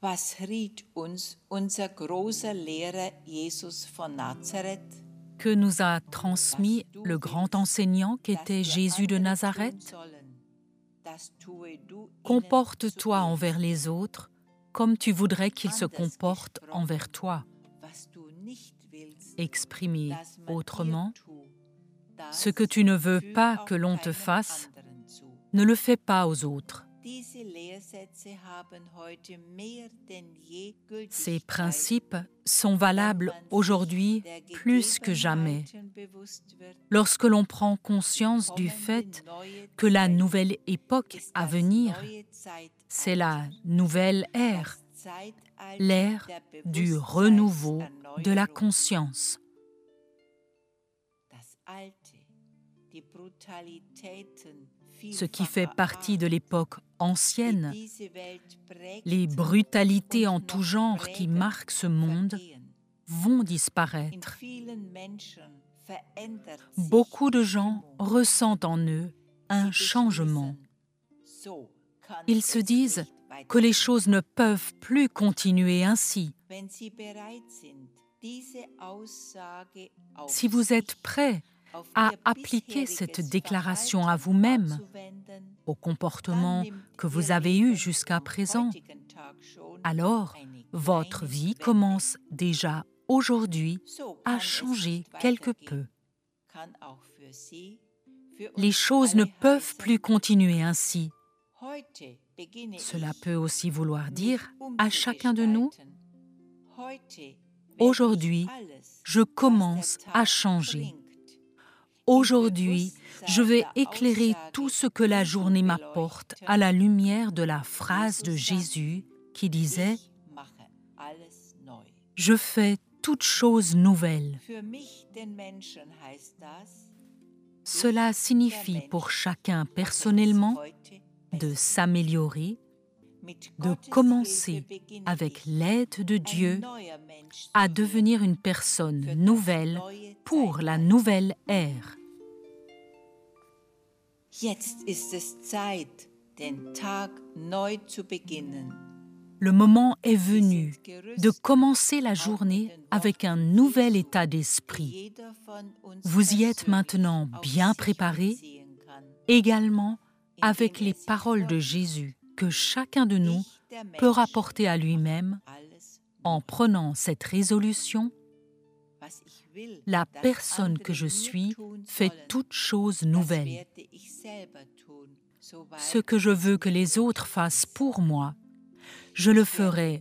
Was riet uns unser großer Lehrer Jesus von Nazareth? Que nous a transmis le grand enseignant qu'était Jésus de Nazareth? Comporte-toi envers les autres comme tu voudrais qu'ils se comportent envers toi. Exprimé autrement, ce que tu ne veux pas que l'on te fasse, ne le fais pas aux autres. Ces principes sont valables aujourd'hui plus que jamais. Lorsque l'on prend conscience du fait que la nouvelle époque à venir, c'est la nouvelle ère, l'ère du renouveau de la conscience. Ce qui fait partie de l'époque ancienne, les brutalités en tout genre qui marquent ce monde vont disparaître. Beaucoup de gens ressentent en eux un changement. Ils se disent que les choses ne peuvent plus continuer ainsi. Si vous êtes prêts à appliquer cette déclaration à vous-même, au comportement que vous avez eu jusqu'à présent, alors votre vie commence déjà aujourd'hui à changer quelque peu. Les choses ne peuvent plus continuer ainsi. Cela peut aussi vouloir dire à chacun de nous, aujourd'hui, je commence à changer. Aujourd'hui, je vais éclairer tout ce que la journée m'apporte à la lumière de la phrase de Jésus qui disait « Je fais toutes choses nouvelles ». Cela signifie pour chacun personnellement de s'améliorer, de commencer avec l'aide de Dieu à devenir une personne nouvelle pour la nouvelle ère. Jetzt ist es Zeit, den Tag neu zu beginnen. Le moment est venu de commencer la journée avec un nouvel état d'esprit. Vous y êtes maintenant bien préparés, également avec les paroles de Jésus que chacun de nous peut rapporter à lui-même en prenant cette résolution. La personne que je suis fait toutes choses nouvelles. Ce que je veux que les autres fassent pour moi, je le ferai